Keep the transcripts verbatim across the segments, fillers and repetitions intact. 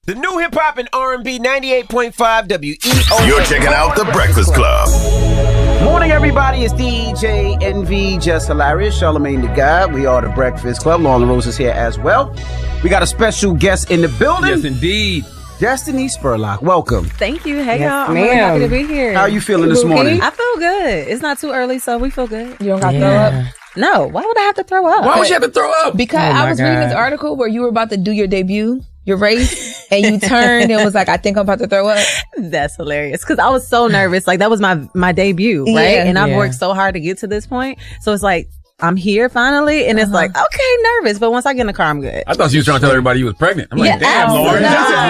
The new hip hop and R and B ninety-eight point five W E O. You're checking out The Breakfast Club. Morning, everybody. It's D J Envy, Just Hilarious, Charlamagne the God. We are The Breakfast Club. Lauren Rose is here as well. We got a special guest in the building. Yes, indeed. Destiny Spurlock. Welcome. Thank you. Hey, Yes, y'all. I'm ma'am. really happy to be here. How are you feeling this morning? I feel good. It's not too early, so we feel good. You don't got to Yeah. throw up? No. Why would I have to throw up? Why would you have to throw up? Because Oh I my was reading God. this article where you were about to do your debut, your race, and you turned and was like, I think I'm about to throw up. That's hilarious. Because I was so nervous. Like, that was my my debut, right? Yeah. And I've Yeah. worked so hard to get to this point. So it's like, I'm here finally. And it's like, okay, nervous. But once I get in the car, I'm good. I thought you was trying to tell everybody you was pregnant. I'm like, damn, Lauren.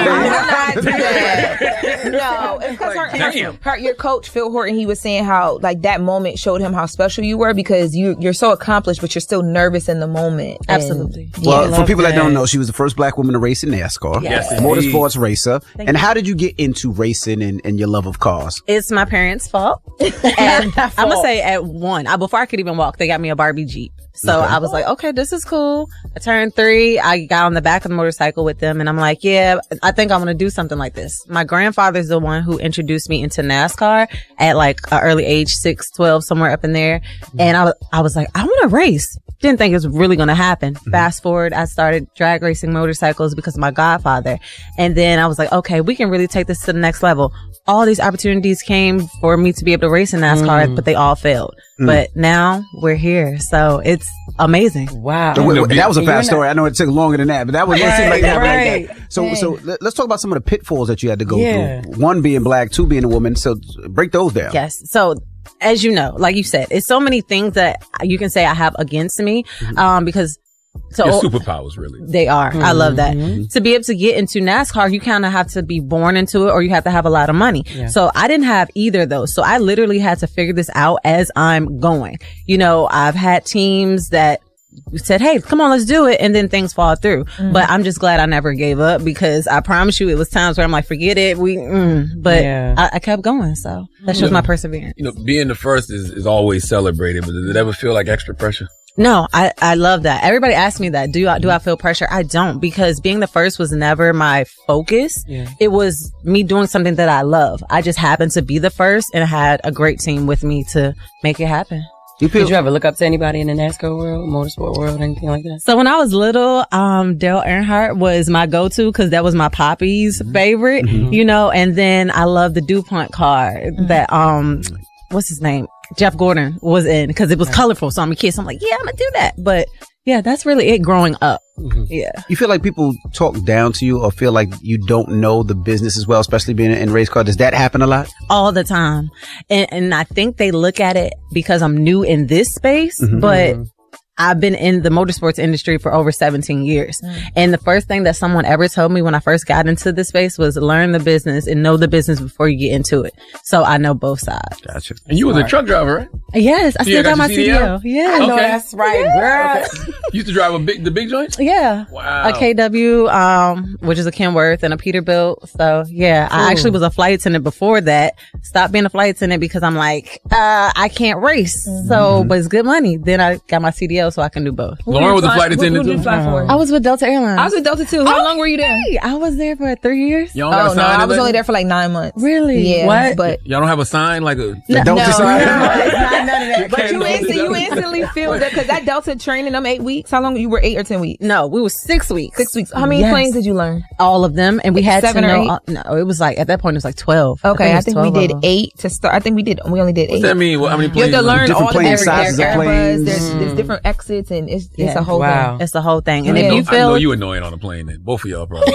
No, it's because her, Damn. her, her, your coach, Phil Horton, he was saying how, like, that moment showed him how special you were because you, you're so accomplished, but you're still nervous in the moment. And- Absolutely. Well, Yeah. for people that that. don't know, she was the first black woman to race in NASCAR. Yes. Yes, Motorsports racer. Thank and you. how did you get into racing and, and your love of cars? It's my parents' fault. And I'm going to say at one, I, before I could even walk, they got me a Barbie Jeep. So Okay. I was like, okay, this is cool. I turned three. I got on the back of the motorcycle with them and I'm like, yeah, I think I'm going to do something like this. My grandfather's the one who introduced me into NASCAR at like an early age, six, twelve, somewhere up in there. And I was, I was like, I want to race. Didn't think it was really going to happen. Fast forward, I started drag racing motorcycles because of my godfather. And then I was like, okay, we can really take this to the next level. All these opportunities came for me to be able to race in NASCAR, but they all failed. But now we're here. So it's amazing. Wow. So, wait, wait, that was a And you're fast not- story. I know it took longer than that, but that was Right, it seemed like that, right. like that. So, Dang. so let- let's talk about some of the pitfalls that you had to go Yeah. through. One being black, two being a woman. So break those down. Yes. So as you know, like you said, it's so many things that you can say I have against me, um, because so Your superpowers, really. they are. I love that. To be able to get into NASCAR, you kind of have to be born into it or you have to have a lot of money. So I didn't have either of those. So I literally had to figure this out as I'm going. You know, I've had teams that said, hey, come on, let's do it. And then things fall through. But I'm just glad I never gave up because I promise you it was times where I'm like, forget it. We, mm. But Yeah. I, I kept going. So that shows my perseverance. You know, being the first is, is always celebrated, but does it ever feel like extra pressure? No, I, I love that. Everybody asks me that. Do I, do I feel pressure? I don't, because being the first was never my focus. It was me doing something that I love. I just happened to be the first and had a great team with me to make it happen. You feel, Did you ever look up to anybody in the NASCAR world, motorsport world, anything like that? So when I was little, um, Dale Earnhardt was my go-to because that was my poppy's favorite, you know, and then I love the DuPont car that, um, what's his name? Jeff Gordon was in because it was colorful. So I'm a kid. So I'm like, yeah, I'm going to do that. But yeah, that's really it growing up. Yeah. you feel like people talk down to you or feel like you don't know the business as well, especially being in race car? Does that happen a lot? All the time. And, and I think they look at it because I'm new in this space, but I've been in the motorsports industry for over seventeen years. And the first thing that someone ever told me when I first got into this space was learn the business and know the business before you get into it. So I know both sides. Gotcha. And you was a truck driver, right? Yes, I So still you got got my your C D L. C D Yeah. I know Okay. That's right, girl. You used to drive a big, the big joints? Yeah. Wow. A K W, um, which is a Kenworth and a Peterbilt. So yeah, I actually was a flight attendant before that. Stopped being a flight attendant because I'm like, uh, I can't race. So, but it's good money. Then I got my C D L so I can do both. Lauren was a flight attendant Who did you too? fly for? I was with Delta Airlines. I was with Delta too. How long were you there? Hey, I was there for three years. Y'all don't got Oh a no, sign I in was there? only there for like nine months. Really? Yeah, What? but Y'all don't have a sign like a... The Delta no, sign? no, it's not none of that. But can't you, know instant, the you Delta. instantly feel that because that Delta training them eight weeks. How long you were? Eight or ten weeks? No, we were six weeks. Six weeks. How many Yes. planes did you learn? All of them, and we had Seven to or know. eight? uh, no, it was like at that point it was like twelve. Okay, it I was think we twelve of did them. eight to start. I think we did. We only did What's eight. that mean? What, how many You have planes? to learn Different all plane the different sizes of Airbus. planes. There's, there's different exits, and it's it's Yeah. a whole Wow. thing. It's the whole thing. And Yeah. if you I know feel you annoying on a plane then. Both of y'all probably.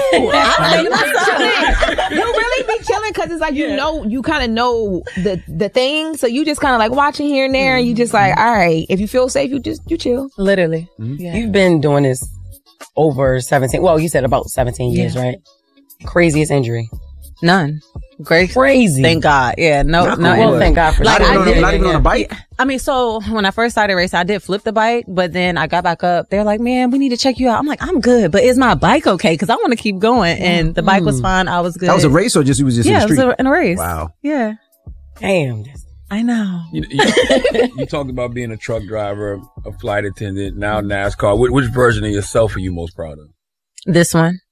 You really be chilling because it's like you know you kind of know the the thing, so you just kind of like watching here and there, and you just like, all right, if you feel safe, you just you chill. literally, yeah. You've been doing this over seventeen. Well, you said about seventeen years, right? Craziest injury. None. Great. Crazy. Thank God. Yeah. No. Knock no. on Well, wood. thank God for Like, that. Not even, I on, a, did- not even on a bike? I mean, so when I first started racing, I did flip the bike, but then I got back up. They're like, man, we need to check you out. I'm like, I'm good, but is my bike okay? Because I want to keep going. And the bike was fine. I was good. That was a race or just you was just Yeah, in it the was street? a, in a race. Wow. Yeah. Damn. that's- I know. You, you, you talked about being a truck driver, a flight attendant, now NASCAR. Which, which version of yourself are you most proud of? This one.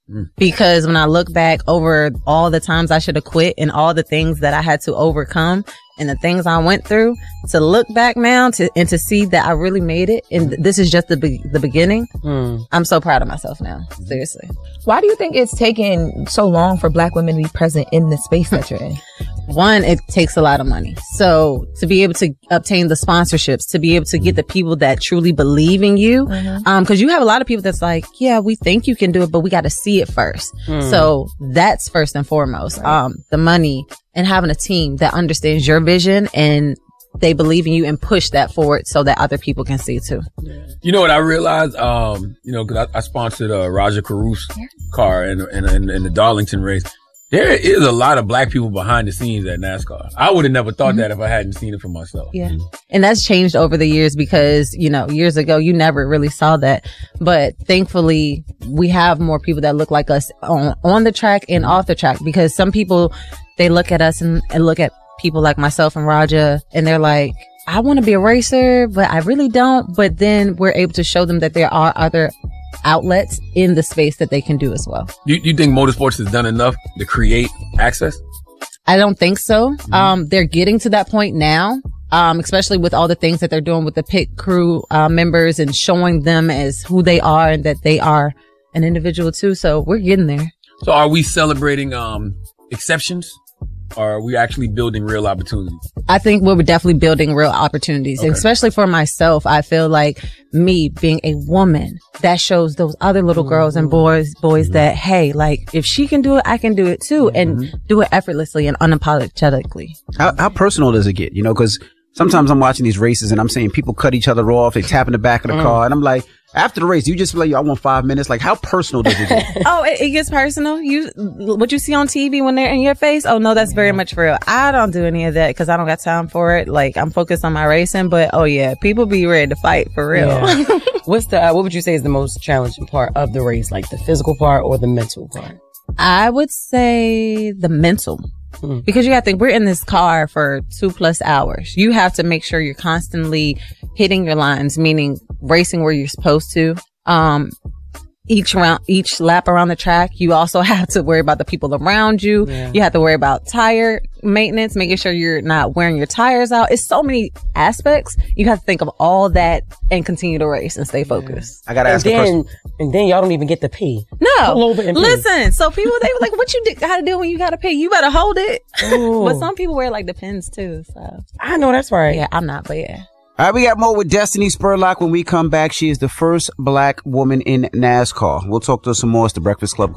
Because when I look back over all the times I should have quit and all the things that I had to overcome and the things I went through, to look back now to and to see that I really made it, and this is just the be- the beginning. Mm. I'm so proud of myself now. Seriously. Why do you think it's taken so long for Black women to be present in the space that you're in? One, it takes a lot of money. So to be able to obtain the sponsorships, to be able to get the people that truly believe in you, mm-hmm. um, because you have a lot of people that's like, yeah, we think you can do it, but we got to see it first. Mm. So that's first and foremost. Right. Um, the money and having a team that understands your vision and they believe in you and push that forward so that other people can see too. You know what I realized? Um, you know, because I, I sponsored uh, Raja Caruth's yeah. car in, in, in, in the Darlington race. There is a lot of Black people behind the scenes at NASCAR. I would have never thought mm-hmm. that if I hadn't seen it for myself. Yeah. And that's changed over the years because, you know, years ago, you never really saw that. But thankfully, we have more people that look like us on, on the track and off the track, because some people, they look at us and, and look at people like myself and Raja, and they're like, I want to be a racer, but I really don't. But then we're able to show them that there are other outlets in the space that they can do as well. You, you think motorsports has done enough to create access? I don't think so. Mm-hmm. Um, they're getting to that point now, um, especially with all the things that they're doing with the pit crew uh, members and showing them as who they are and that they are an individual too. So we're getting there. So are we celebrating um, exceptions? Or are we actually building real opportunities? I think we're definitely building real opportunities, okay. Especially for myself. I feel like me being a woman, that shows those other little girls and boys, boys mm-hmm. that, hey, like if she can do it, I can do it too, mm-hmm. and do it effortlessly and unapologetically. How, how personal does it get? You know, because sometimes I'm watching these races and I'm saying people cut each other off, they tap in the back of the mm. car, and I'm like, after the race, you just feel like, yo, I want five minutes. Like, how personal does it get? Oh, it, it gets personal. You, what you see on T V when they're in your face? Oh, no, that's yeah. very much real. I don't do any of that because I don't got time for it. Like, I'm focused on my racing, but oh yeah, people be ready to fight for real. Yeah. What's the, uh, what would you say is the most challenging part of the race? Like the physical part or the mental part? I would say the mental. Mm-hmm. Because you got to think, we're in this car for two plus hours. You have to make sure you're constantly hitting your lines, meaning racing where you're supposed to. Um, each round, each lap around the track, you also have to worry about the people around you. Yeah. You have to worry about tire maintenance, making sure you're not wearing your tires out. It's so many aspects. You have to think of all that and continue to race and stay focused. Yeah. I gotta ask and a then, question. And then y'all don't even get to pee. No. Listen, pee. So people, they were like, what you gotta do when you gotta pee? You better hold it. But some people wear like the pins too. So I know that's right. Yeah, I'm not, but yeah. All right, we got more with Destiny Spurlock when we come back. She is the first Black woman in NASCAR. We'll talk to her some more. It's the Breakfast Club.